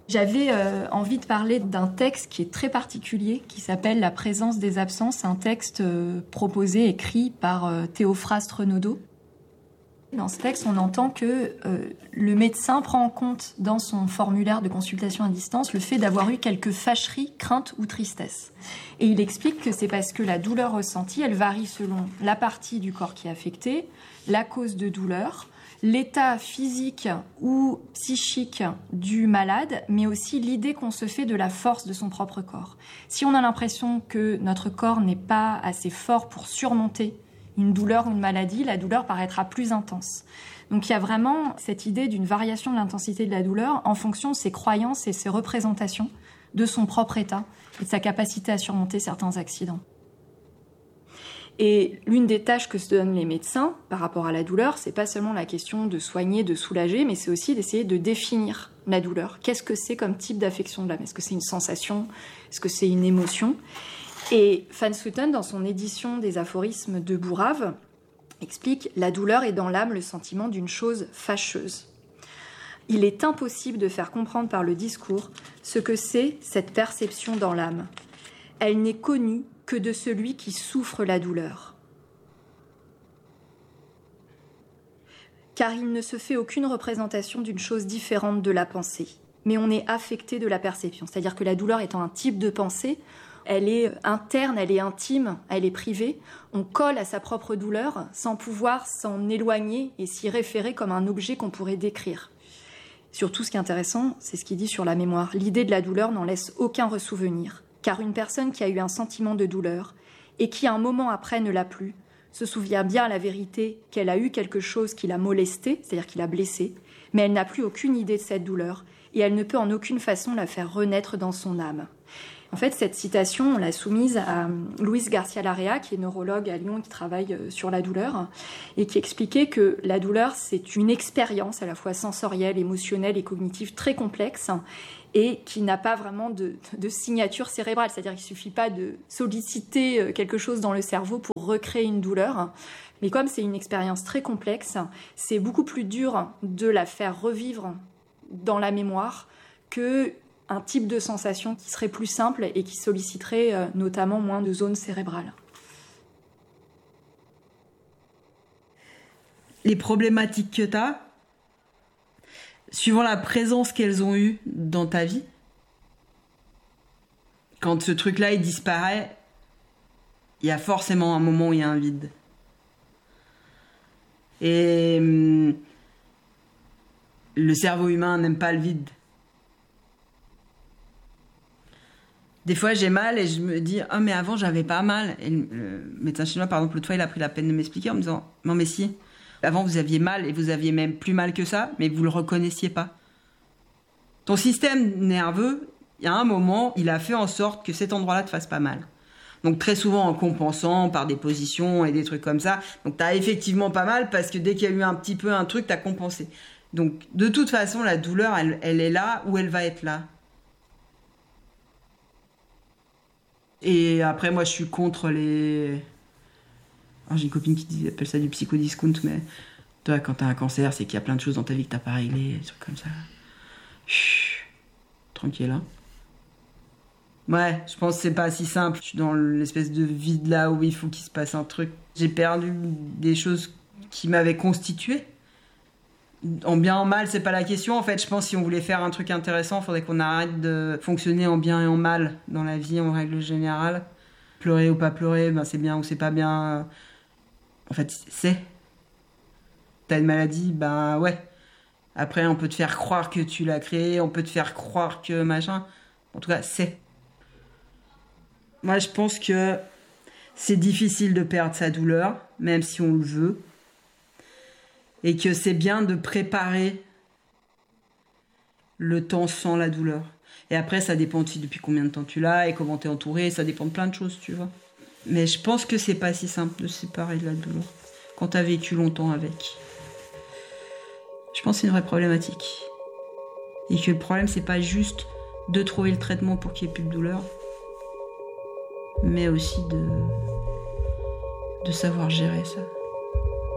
J'avais envie de parler d'un texte qui est très particulier, qui s'appelle « La présence des absences », un texte proposé, écrit par Théophraste Renaudot. Dans ce texte, on entend que le médecin prend en compte dans son formulaire de consultation à distance le fait d'avoir eu quelques fâcheries, craintes ou tristesses. Et il explique que c'est parce que la douleur ressentie, elle varie selon la partie du corps qui est affectée, la cause de douleur, l'état physique ou psychique du malade, mais aussi l'idée qu'on se fait de la force de son propre corps. Si on a l'impression que notre corps n'est pas assez fort pour surmonter une douleur ou une maladie, la douleur paraîtra plus intense. Donc il y a vraiment cette idée d'une variation de l'intensité de la douleur en fonction de ses croyances et ses représentations de son propre état et de sa capacité à surmonter certains accidents. Et l'une des tâches que se donnent les médecins par rapport à la douleur, c'est pas seulement la question de soigner, de soulager, mais c'est aussi d'essayer de définir la douleur. Qu'est-ce que c'est comme type d'affection de l'âme ? Est-ce que c'est une sensation ? Est-ce que c'est une émotion ? Et Van Schooten, dans son édition des aphorismes de Bourrave, explique « La douleur est dans l'âme le sentiment d'une chose fâcheuse. Il est impossible de faire comprendre par le discours ce que c'est cette perception dans l'âme. Elle n'est connue que de celui qui souffre la douleur. Car il ne se fait aucune représentation d'une chose différente de la pensée, mais on est affecté de la perception. C'est-à-dire que la douleur étant un type de pensée, elle est interne, elle est intime, elle est privée. On colle à sa propre douleur sans pouvoir s'en éloigner et s'y référer comme un objet qu'on pourrait décrire. Surtout, ce qui est intéressant, c'est ce qu'il dit sur la mémoire. L'idée de la douleur n'en laisse aucun ressouvenir. Car une personne qui a eu un sentiment de douleur et qui un moment après ne l'a plus, se souvient bien à la vérité qu'elle a eu quelque chose qui l'a molestée, c'est-à-dire qui l'a blessée, mais elle n'a plus aucune idée de cette douleur et elle ne peut en aucune façon la faire renaître dans son âme. En fait, cette citation, on l'a soumise à Luis Garcia Larrea, qui est neurologue à Lyon, qui travaille sur la douleur, et qui expliquait que la douleur, c'est une expérience à la fois sensorielle, émotionnelle et cognitive très complexe, et qui n'a pas vraiment de signature cérébrale. C'est-à-dire qu'il ne suffit pas de solliciter quelque chose dans le cerveau pour recréer une douleur. Mais comme c'est une expérience très complexe, c'est beaucoup plus dur de la faire revivre dans la mémoire que un type de sensation qui serait plus simple et qui solliciterait notamment moins de zones cérébrales. Les problématiques que tu as, suivant la présence qu'elles ont eue dans ta vie, quand ce truc-là il disparaît, il y a forcément un moment où il y a un vide. Et le cerveau humain n'aime pas le vide. Des fois, j'ai mal et je me dis « Ah, mais avant, j'avais pas mal. » Et le médecin chinois, par exemple, l'autre fois, il a pris la peine de m'expliquer en me disant « Non, mais si, avant, vous aviez mal et vous aviez même plus mal que ça, mais vous le reconnaissiez pas. Ton système nerveux, il y a un moment, il a fait en sorte que cet endroit-là te fasse pas mal. Donc, très souvent, en compensant par des positions et des trucs comme ça. Donc, t'as effectivement pas mal parce que dès qu'il y a eu un petit peu un truc, t'as compensé. Donc, de toute façon, la douleur, elle est là ou elle va être là. Et après, moi, je suis contre les... Alors, j'ai une copine qui appelle ça du psychodiscount, mais toi, quand t'as un cancer, c'est qu'il y a plein de choses dans ta vie que t'as pas réglées, des trucs comme ça. Chut, tranquille, hein. Ouais, je pense que c'est pas si simple. Je suis dans l'espèce de vide là où il faut qu'il se passe un truc. J'ai perdu des choses qui m'avaient constitué. En bien, en mal, c'est pas la question. En fait, je pense que si on voulait faire un truc intéressant, il faudrait qu'on arrête de fonctionner en bien et en mal dans la vie, en règle générale. Pleurer ou pas pleurer, ben c'est bien ou c'est pas bien. En fait, c'est. T'as une maladie, ben ouais. Après, on peut te faire croire que tu l'as créée, on peut te faire croire que machin. En tout cas, c'est. Moi, je pense que c'est difficile de perdre sa douleur, même si on le veut. Et que c'est bien de préparer le temps sans la douleur. Et après, ça dépend aussi depuis combien de temps tu l'as et comment t'es entouré. Ça dépend de plein de choses, tu vois. Mais je pense que c'est pas si simple de se séparer de la douleur quand t'as vécu longtemps avec. Je pense que c'est une vraie problématique. Et que le problème, c'est pas juste de trouver le traitement pour qu'il n'y ait plus de douleur, mais aussi de savoir gérer ça.